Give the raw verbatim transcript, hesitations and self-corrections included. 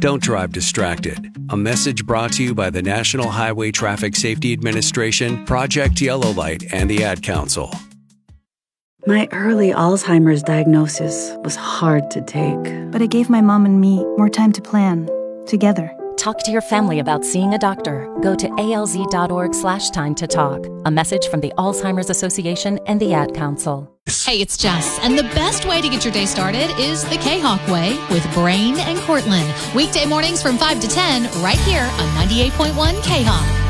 Don't drive distracted. A message brought to you by the National Highway Traffic Safety Administration, Project Yellow Light, and the Ad Council. My early Alzheimer's diagnosis was hard to take. But it gave my mom and me more time to plan, together. Talk to your family about seeing a doctor. Go to alz.org slash time to talk. A message from the Alzheimer's Association and the Ad Council. Hey, it's Jess, and the best way to get your day started is the K-Hawk way with Brain and Cortland. Weekday mornings from five to ten, right here on ninety-eight point one K-Hawk.